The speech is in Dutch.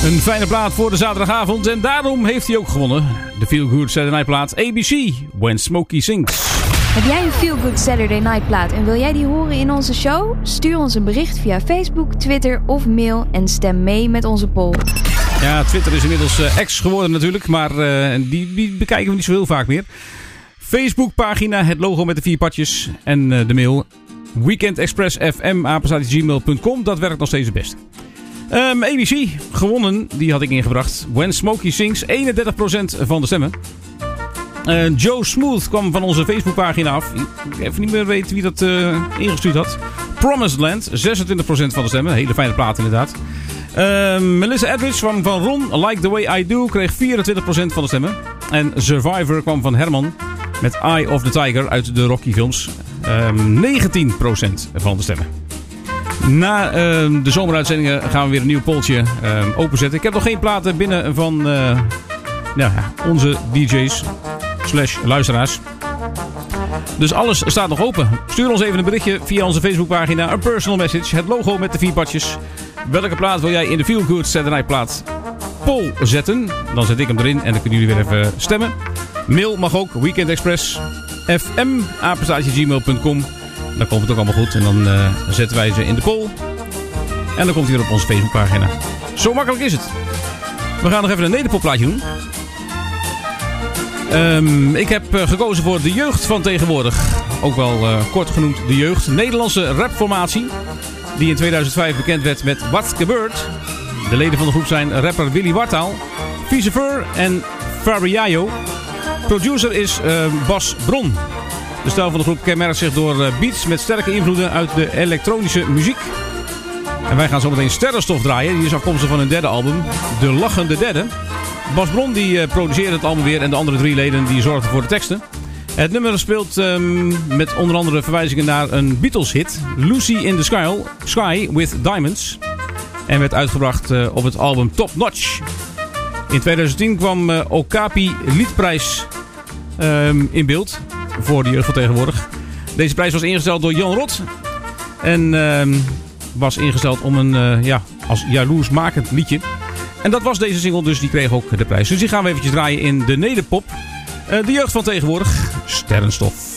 Een fijne plaat voor de zaterdagavond en daarom heeft hij ook gewonnen. De Feel Good Saturday Night plaat ABC, When Smokey Sings. Heb jij een Feel Good Saturday Night plaat en wil jij die horen in onze show? Stuur ons een bericht via Facebook, Twitter of mail en stem mee met onze poll. Ja, Twitter is inmiddels X geworden natuurlijk, maar die bekijken we niet zo heel vaak meer. Facebookpagina, het logo met de 4 patjes en de mail weekendexpressfm@gmail.com. Dat werkt nog steeds het beste. ABC, gewonnen, die had ik ingebracht. When Smokey Sings, 31% van de stemmen. Joe Smooth kwam van onze Facebookpagina af. Ik even niet meer weten wie dat ingestuurd had. Promised Land, 26% van de stemmen. Hele fijne plaat inderdaad. Melissa Edridge kwam van Ron. Like the Way I Do kreeg 24% van de stemmen. En Survivor kwam van Herman met Eye of the Tiger uit de Rocky films. 19% van de stemmen. Na de zomeruitzendingen gaan we weer een nieuw polltje openzetten. Ik heb nog geen platen binnen van onze DJ's / luisteraars. Dus alles staat nog open. Stuur ons even een berichtje via onze Facebookpagina. Een personal message. Het logo met de 4 patjes. Welke plaat wil jij in de Feel Good Saturday Night plaat poll zetten? Dan zet ik hem erin en dan kunnen jullie weer even stemmen. Mail mag ook. weekendexpress@gmail.com. Dan komt het ook allemaal goed. En dan zetten wij ze in de poll. En dan komt hij weer op onze Facebookpagina. Zo makkelijk is het. We gaan nog even een nederpopplaatje doen. Ik heb gekozen voor de jeugd van tegenwoordig. Ook wel kort genoemd de jeugd. Nederlandse rapformatie. Die in 2005 bekend werd met What's Gebeurd. De leden van de groep zijn rapper Willy Wartaal, Vicever en Fariayo. Producer is Bas Bron. De stijl van de groep kenmerkt zich door beats met sterke invloeden uit de elektronische muziek. En wij gaan zometeen Sterrenstof draaien. Die is afkomstig van hun derde album, De Lachende Derde. Bas Bron die produceerde het album weer en de andere 3 leden die zorgden voor de teksten. Het nummer speelt met onder andere verwijzingen naar een Beatles hit, Lucy in the Sky with Diamonds. En werd uitgebracht op het album Top Notch. In 2010 kwam Okapi Liedprijs in beeld voor de jeugd van tegenwoordig. Deze prijs was ingesteld door Jan Rot. En was ingesteld om een als jaloersmakend liedje. En dat was deze single, dus die kreeg ook de prijs. Dus die gaan we eventjes draaien in de nederpop. De jeugd van tegenwoordig, Sterrenstof.